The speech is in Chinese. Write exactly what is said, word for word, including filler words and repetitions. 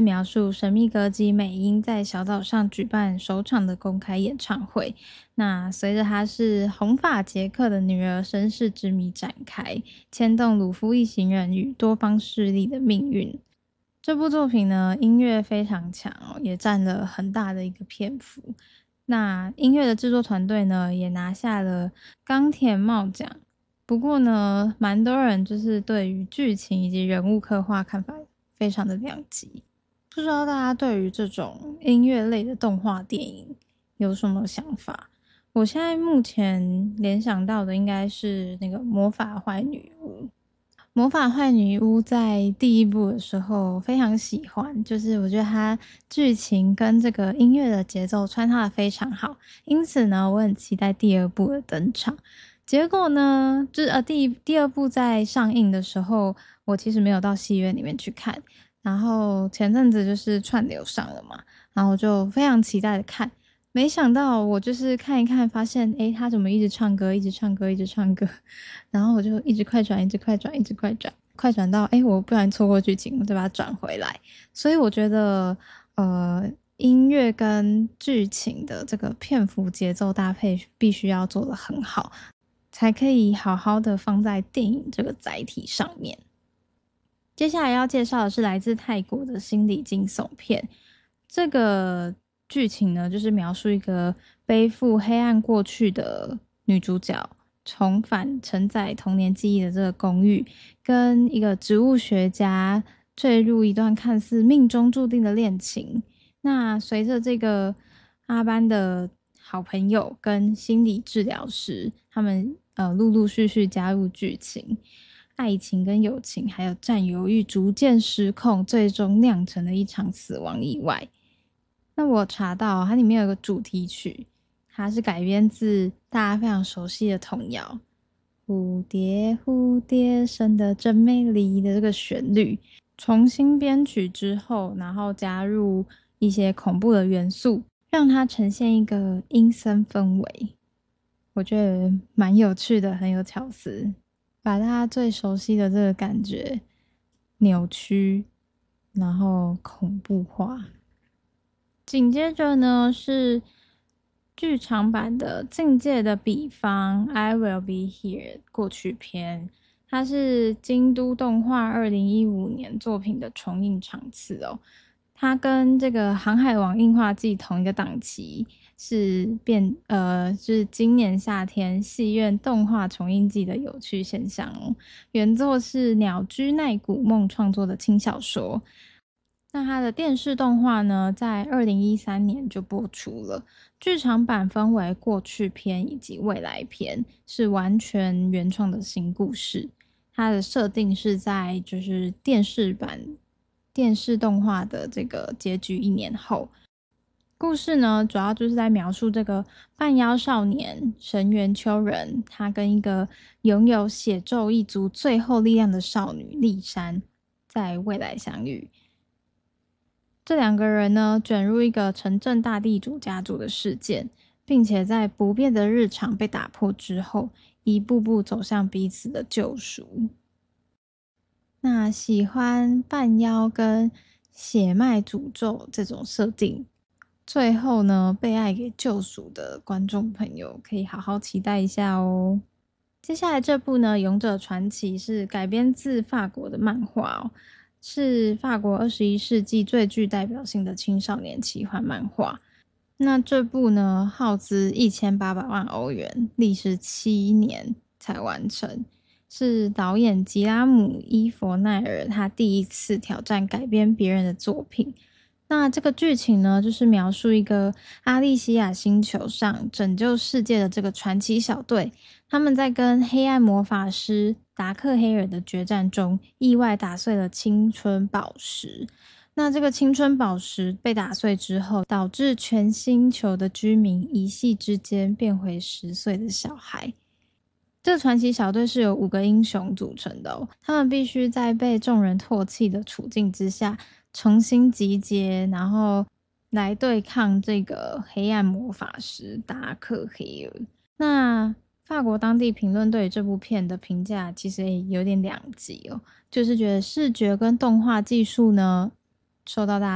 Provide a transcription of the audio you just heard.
描述神秘歌姬美音在小岛上举办首场的公开演唱会。那随着她是红发杰克的女儿身世之谜展开，牵动鲁夫一行人与多方势力的命运。这部作品呢，音乐非常强哦，也占了很大的一个篇幅。那音乐的制作团队呢，也拿下了冈田茂奖。不过呢，蛮多人就是对于剧情以及人物刻画看法非常的两极。不知道大家对于这种音乐类的动画电影有什么想法？我现在目前联想到的应该是那个魔法坏女巫。魔法坏女巫在第一部的时候非常喜欢，就是我觉得它剧情跟这个音乐的节奏穿插的非常好，因此呢，我很期待第二部的登场。结果呢，就是呃第第二部在上映的时候，我其实没有到戏院里面去看，然后前阵子就是串流上了嘛，然后我就非常期待的看。没想到我就是看一看，发现诶他怎么一直唱歌，一直唱歌，一直唱歌，然后我就一直快转，一直快转，一直快转，快转到诶我不然错过剧情，我再把它转回来。所以我觉得，呃，音乐跟剧情的这个片幅节奏搭配必须要做得很好，才可以好好的放在电影这个载体上面。接下来要介绍的是来自泰国的心理惊悚片，这个剧情呢，就是描述一个背负黑暗过去的女主角重返承载童年记忆的这个公寓，跟一个植物学家坠入一段看似命中注定的恋情。那随着这个阿班的好朋友跟心理治疗师，他们呃陆陆续续加入剧情，爱情跟友情还有占有欲逐渐失控，最终酿成了一场死亡意外。那我查到它里面有个主题曲，它是改编自大家非常熟悉的童谣蝴蝶蝴蝶生得真美丽的这个旋律，重新编曲之后，然后加入一些恐怖的元素，让它呈现一个阴森氛围。我觉得蛮有趣的，很有巧思，把大家最熟悉的这个感觉扭曲，然后恐怖化。紧接着呢是剧场版的《境界的彼方》I Will Be Here 过去篇，它是京都动画二零一五年作品的重映场次哦。它跟这个《航海王映画季》同一个档期，是变呃是今年夏天戏院动画重映季的有趣现象哦。原作是鸟居奈古梦创作的轻小说。那它的电视动画呢，在二零一三年就播出了。剧场版分为过去篇以及未来篇，是完全原创的新故事。它的设定是在就是电视版电视动画的这个结局一年后。故事呢，主要就是在描述这个半妖少年神原秋人，他跟一个拥有血咒一族最后力量的少女丽珊在未来相遇。这两个人呢，卷入一个城镇大地主家族的事件，并且在不变的日常被打破之后，一步步走向彼此的救赎。那喜欢半妖跟血脉诅咒这种设定，最后呢被爱给救赎的观众朋友，可以好好期待一下哦。接下来这部呢，《勇者传奇》是改编自法国的漫画哦。是法国二十一世纪最具代表性的青少年奇幻漫画。那这部呢，耗资一千八百万欧元，历时七年才完成，是导演吉拉姆伊佛奈尔他第一次挑战改编别人的作品。那这个剧情呢，就是描述一个阿利西亚星球上拯救世界的这个传奇小队，他们在跟黑暗魔法师达克黑尔的决战中，意外打碎了青春宝石。那这个青春宝石被打碎之后，导致全星球的居民一夕之间变回十岁的小孩。这个传奇小队是由五个英雄组成的哦，他们必须在被众人唾弃的处境之下，重新集结，然后来对抗这个黑暗魔法师达克黑尔。那法国当地评论对于这部片的评价其实也有点两极哦，就是觉得视觉跟动画技术呢受到大